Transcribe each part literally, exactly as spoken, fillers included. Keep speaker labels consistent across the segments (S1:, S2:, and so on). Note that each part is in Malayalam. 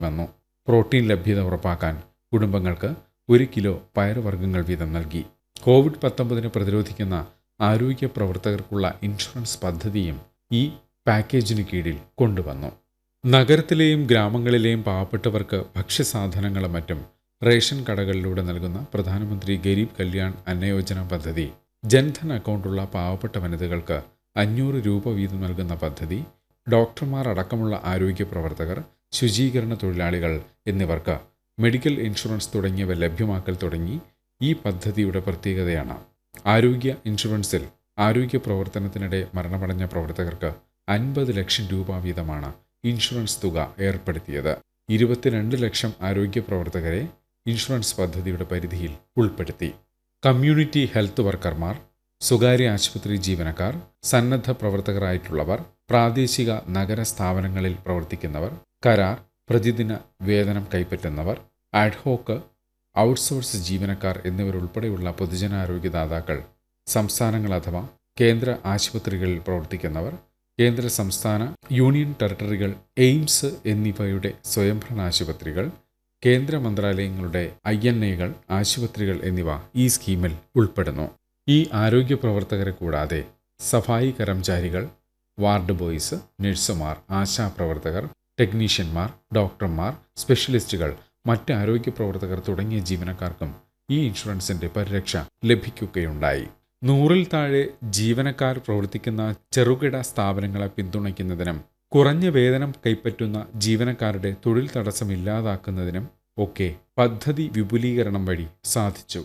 S1: വന്നു. പ്രോട്ടീൻ ലഭ്യത ഉറപ്പാക്കാൻ കുടുംബങ്ങൾക്ക് ഒരു കിലോ പയറുവർഗ്ഗങ്ങൾ വീതം നൽകി. കോവിഡ് പത്തൊമ്പതിനെ പ്രതിരോധിക്കുന്ന ആരോഗ്യ പ്രവർത്തകർക്കുള്ള ഇൻഷുറൻസ് പദ്ധതിയും ഈ പാക്കേജിന് കീഴിൽ കൊണ്ടുവന്നു. നഗരത്തിലെയും ഗ്രാമങ്ങളിലെയും പാവപ്പെട്ടവർക്ക് ഭക്ഷ്യസാധനങ്ങളും മറ്റും റേഷൻ കടകളിലൂടെ നൽകുന്ന പ്രധാനമന്ത്രി ഗരീബ് കല്യാൺ അന്നയോജന പദ്ധതി, ജൻധൻ അക്കൗണ്ടുള്ള പാവപ്പെട്ട വനിതകൾക്ക് അഞ്ഞൂറ് രൂപ വീതം നൽകുന്ന പദ്ധതി, ഡോക്ടർമാർ അടക്കമുള്ള ആരോഗ്യ പ്രവർത്തകർ, ശുചീകരണ തൊഴിലാളികൾ എന്നിവർക്ക് മെഡിക്കൽ ഇൻഷുറൻസ് തുടങ്ങിയവ ലഭ്യമാക്കൽ തുടങ്ങി ഈ പദ്ധതിയുടെ പ്രത്യേകതയാണ്. ആരോഗ്യ ഇൻഷുറൻസിൽ ആരോഗ്യ പ്രവർത്തനത്തിനിടെ മരണമടഞ്ഞ പ്രവർത്തകർക്ക് അൻപത് ലക്ഷം രൂപ വീതമാണ് ഇൻഷുറൻസ് തുക ഏർപ്പെടുത്തിയത്. ഇരുപത്തിരണ്ട് ലക്ഷം ആരോഗ്യ പ്രവർത്തകരെ ഇൻഷുറൻസ് പദ്ധതിയുടെ പരിധിയിൽ ഉൾപ്പെടുത്തി. കമ്മ്യൂണിറ്റി ഹെൽത്ത് വർക്കർമാർ, സ്വകാര്യ ആശുപത്രി ജീവനക്കാർ, സന്നദ്ധ പ്രവർത്തകരായിട്ടുള്ളവർ, പ്രാദേശിക നഗര സ്ഥാപനങ്ങളിൽ പ്രവർത്തിക്കുന്നവർ, കരാർ, പ്രതിദിന വേതനം കൈപ്പറ്റുന്നവർ, ആഡ്ഹോക്ക്, ഔട്ട്സോഴ്സ് ജീവനക്കാർ എന്നിവരുൾപ്പെടെയുള്ള പൊതുജനാരോഗ്യദാതാക്കൾ, സംസ്ഥാനങ്ങൾ അഥവാ കേന്ദ്ര ആശുപത്രികളിൽ പ്രവർത്തിക്കുന്നവർ, കേന്ദ്ര സംസ്ഥാന യൂണിയൻ ടെറിട്ടറികൾ, എയിംസ് എന്നിവയുടെ സ്വയംഭരണ ആശുപത്രികൾ, കേന്ദ്ര മന്ത്രാലയങ്ങളുടെ ഐ എൻ എകൾ, ആശുപത്രികൾ എന്നിവ ഈ സ്കീമിൽ ഉൾപ്പെടുന്നു. ഈ ആരോഗ്യ പ്രവർത്തകരെ കൂടാതെ സഫായി കർമ്മചാരികൾ, വാർഡ് ബോയ്സ്, നഴ്സുമാർ, ആശാപ്രവർത്തകർ, ടെക്നീഷ്യന്മാർ, ഡോക്ടർമാർ, സ്പെഷ്യലിസ്റ്റുകൾ, മറ്റ് ആരോഗ്യ പ്രവർത്തകർ തുടങ്ങിയ ജീവനക്കാർക്കും ഈ ഇൻഷുറൻസിന്റെ പരിരക്ഷ ലഭിക്കുകയുണ്ടായി. നൂറിൽ താഴെ ജീവനക്കാർ പ്രവർത്തിക്കുന്ന ചെറുകിട സ്ഥാപനങ്ങളെ പിന്തുണയ്ക്കുന്നതിനും കുറഞ്ഞ വേതനം കൈപ്പറ്റുന്ന ജീവനക്കാരുടെ തൊഴിൽ തടസ്സമില്ലാതാക്കുന്നതിനും ഒക്കെ പദ്ധതി വിപുലീകരണം വഴി സാധിച്ചു.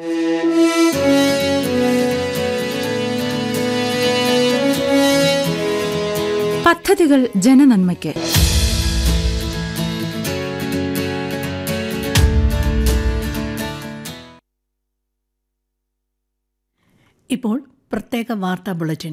S2: പദ്ധതികൾ ജനനന്മയ്ക്ക്.
S3: ഇപ്പോൾ പ്രത്യേക വാർത്താ ബുള്ളറ്റിൻ.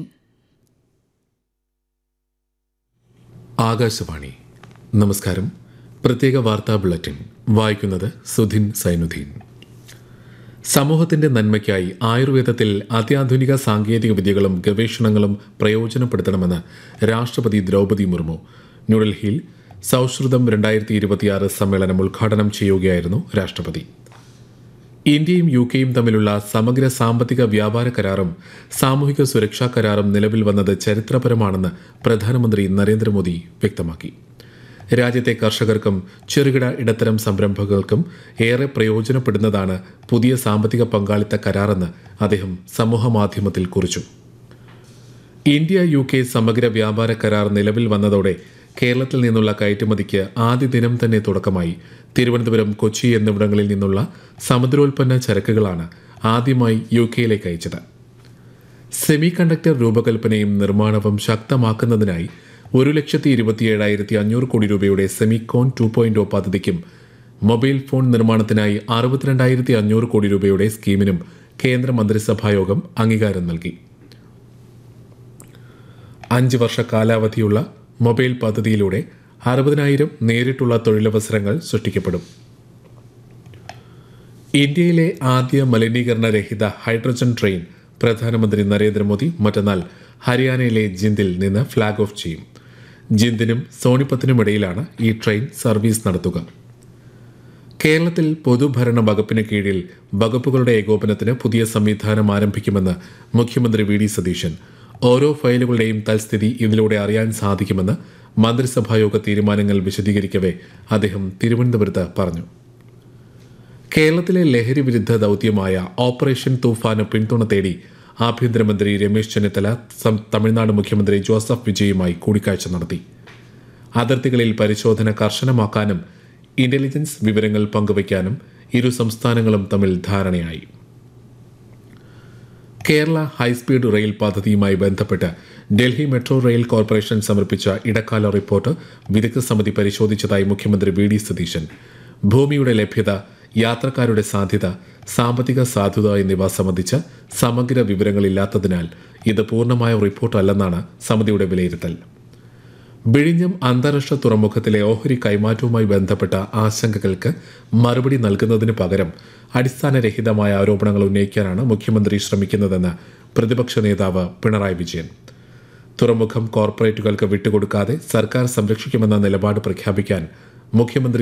S4: ആകാശവാണി. നമസ്കാരം. പ്രത്യേക വാർത്താ ബുള്ളറ്റിൻ വായിക്കുന്നത് സുധിൻ സൈനുദ്ദീൻ. സമൂഹത്തിന്റെ നന്മയ്ക്കായി ആയുർവേദത്തിൽ അത്യാധുനിക സാങ്കേതിക വിദ്യകളും ഗവേഷണങ്ങളും പ്രയോജനപ്പെടുത്തണമെന്ന് രാഷ്ട്രപതി ദ്രൗപദി മുർമു ന്യൂഡൽഹിയിൽ സൗഹൃദം രണ്ടായിരത്തി ഇരുപത്തിയാറ് സമ്മേളനം ഉദ്ഘാടനം ചെയ്യുകയായിരുന്നു രാഷ്ട്രപതി. ഇന്ത്യയും യു കെയും തമ്മിലുള്ള സമഗ്ര സാമ്പത്തിക വ്യാപാര കരാറും സാമൂഹിക സുരക്ഷാ കരാറും നിലവിൽ വന്നത് ചരിത്രപരമാണെന്ന് പ്രധാനമന്ത്രി നരേന്ദ്രമോദി വ്യക്തമാക്കി. രാജ്യത്തെ കർഷകർക്കും ചെറുകിട ഇടത്തരം സംരംഭകർക്കും ഏറെ പ്രയോജനപ്പെടുന്നതാണ് പുതിയ സാമ്പത്തിക പങ്കാളിത്ത കരാറെന്ന് അദ്ദേഹം സമൂഹമാധ്യമത്തിൽ കുറിച്ചു. ഇന്ത്യ യു കെ സമഗ്ര വ്യാപാര കരാർ നിലവിൽ വന്നതോടെ കേരളത്തിൽ നിന്നുള്ള കയറ്റുമതിക്ക് ആദ്യ ദിനം തന്നെ തുടക്കമായി. തിരുവനന്തപുരം, കൊച്ചി എന്നിവിടങ്ങളിൽ നിന്നുള്ള സമുദ്രോൽപ്പന്ന ചരക്കുകളാണ് ആദ്യമായി യു കെയിലേക്ക് അയച്ചത്. സെമി കണ്ടക്ടർ രൂപകൽപ്പനയും നിർമ്മാണവും ശക്തമാക്കുന്നതിനായി ഒരു ലക്ഷത്തി ഇരുപത്തിയേഴായിരത്തി അഞ്ഞൂറ് കോടി രൂപയുടെ സെമികോൺ ടു പോയിന്റ് ഒ പദ്ധതിക്കും മൊബൈൽ ഫോൺ നിർമ്മാണത്തിനായി അറുപത്തിരണ്ടായിരത്തി അഞ്ഞൂറ് കോടി രൂപയുടെ സ്കീമിനും കേന്ദ്ര മന്ത്രിസഭായോഗം അംഗീകാരം നൽകി. അഞ്ച് വർഷ കാലാവധിയുള്ള മൊബൈൽ പദ്ധതിയിലൂടെ അറുപതിനായിരം നേരിട്ടുള്ള തൊഴിലവസരങ്ങൾ സൃഷ്ടിക്കപ്പെടും. ഇന്ത്യയിലെ ആദ്യ മലിനീകരണ രഹിത ഹൈഡ്രജൻ ട്രെയിൻ പ്രധാനമന്ത്രി നരേന്ദ്രമോദി മറ്റന്നാൾ ഹരിയാനയിലെ ജിന്ദിൽ നിന്ന് ഫ്ളാഗ് ഓഫ് ചെയ്യും. ജിന്ദിനും സോണിപ്പത്തിനുമിടയിലാണ് ഈ ട്രെയിൻ സർവീസ് നടത്തുക. കേരളത്തിൽ പൊതുഭരണ വകുപ്പിന് കീഴിൽ വകുപ്പുകളുടെ ഏകോപനത്തിന് പുതിയ സംവിധാനം ആരംഭിക്കുമെന്ന് മുഖ്യമന്ത്രി വി ഡി സതീശൻ. ഓരോ ഫയലുകളുടെയും തൽസ്ഥിതി ഇതിലൂടെ അറിയാൻ സാധിക്കുമെന്ന് മന്ത്രിസഭായോഗ തീരുമാനങ്ങൾ വിശദീകരിക്കവേ അദ്ദേഹം തിരുവനന്തപുരത്ത് പറഞ്ഞു. കേരളത്തിലെ ലഹരി വിരുദ്ധ ദൗത്യമായ ഓപ്പറേഷൻ തൂഫാന് പിന്തുണ തേടി ആഭ്യന്തരമന്ത്രി രമേശ് ചെന്നിത്തല തമിഴ്നാട് മുഖ്യമന്ത്രി ജോസഫ് വിജയുമായി കൂടിക്കാഴ്ച നടത്തി. അതിർത്തികളിൽ പരിശോധന കർശനമാക്കാനും ഇന്റലിജൻസ് വിവരങ്ങൾ പങ്കുവയ്ക്കാനും ഇരു സംസ്ഥാനങ്ങളും തമ്മിൽ ധാരണയായി. കേരള ഹൈസ്പീഡ് റെയിൽ പദ്ധതിയുമായി ബന്ധപ്പെട്ട് ഡൽഹി മെട്രോ റെയിൽ കോർപ്പറേഷൻ സമർപ്പിച്ച ഇടക്കാല റിപ്പോർട്ട് വിദഗ്ധ സമിതി പരിശോധിച്ചതായി മുഖ്യമന്ത്രി വി ഡി സതീശൻ. ഭൂമിയുടെ ലഭ്യത, യാത്രക്കാരുടെ സാധ്യത, സാമ്പത്തിക സാധുത എന്നിവ സംബന്ധിച്ച സമഗ്ര വിവരങ്ങളില്ലാത്തതിനാൽ ഇത് പൂർണ്ണമായ റിപ്പോർട്ടല്ലെന്നാണ് സമിതിയുടെ വിലയിരുത്തൽ. വിഴിഞ്ഞം അന്താരാഷ്ട്ര തുറമുഖത്തിലെ ഓഹരി കൈമാറ്റവുമായി ബന്ധപ്പെട്ട ആശങ്കകൾക്ക് മറുപടി നൽകുന്നതിന് പകരം അടിസ്ഥാനരഹിതമായ ആരോപണങ്ങൾ ഉന്നയിക്കാനാണ് മുഖ്യമന്ത്രി ശ്രമിക്കുന്നതെന്ന് പ്രതിപക്ഷ നേതാവ് പിണറായി വിജയൻ. തുറമുഖം കോർപ്പറേറ്റുകൾക്ക് വിട്ടുകൊടുക്കാതെ സർക്കാർ സംരക്ഷിക്കുമെന്ന നിലപാട് പ്രഖ്യാപിക്കാൻ മുഖ്യമന്ത്രി